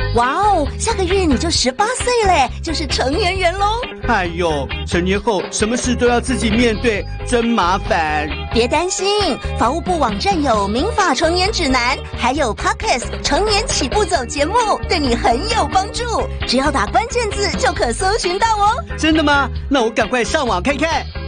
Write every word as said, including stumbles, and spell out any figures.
哇哦，下个月你就十八岁嘞，就是成年人喽。 哎呦，成年后什么事都要自己面对，真麻烦。 别担心，法务部网站有民法成年指南，还有 Podcast 成年起步走节目，对你很有帮助。只要打关键字就可搜寻到哦。 真的吗？那我赶快上网看看。